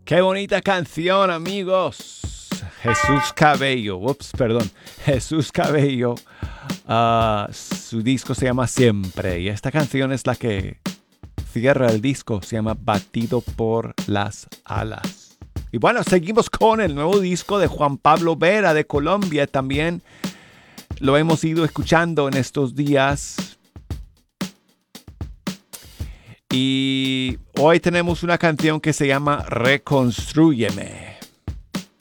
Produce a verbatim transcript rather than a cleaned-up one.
Qué bonita canción, amigos. Jesús Cabello. Ups, perdón. Jesús Cabello. Uh, su disco se llama Siempre. Y esta canción es la que cierra el disco. Se llama Batido por las alas. Y bueno, seguimos con el nuevo disco de Juan Pablo Vera de Colombia. También lo hemos ido escuchando en estos días. Y hoy tenemos una canción que se llama Reconstrúyeme.